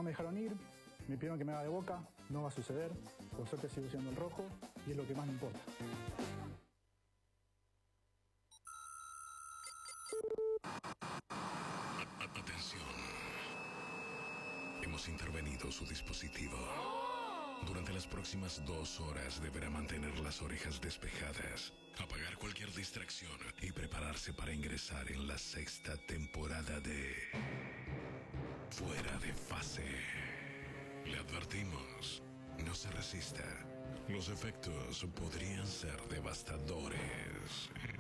no me dejaron ir, me pidieron que me haga de Boca, no va a suceder, por suerte sigo siendo el rojo y es lo que más me importa. Atención. Hemos intervenido su dispositivo. Durante las próximas 2 horas deberá mantener las orejas despejadas, apagar cualquier distracción y prepararse para ingresar en la 6ª temporada de Fuera de Fase. Le advertimos, no se resista. Los efectos podrían ser devastadores.